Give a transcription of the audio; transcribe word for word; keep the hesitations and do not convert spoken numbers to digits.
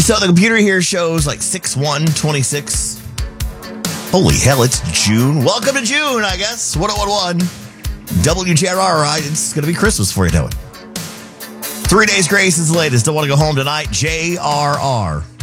So the computer here shows like six one twenty-six. Holy hell, it's June. Welcome to June, I guess. one oh one one W J R R, right? It's going to be Christmas before you know it. Three Days Grace is the latest. Don't want to go home tonight. J R R.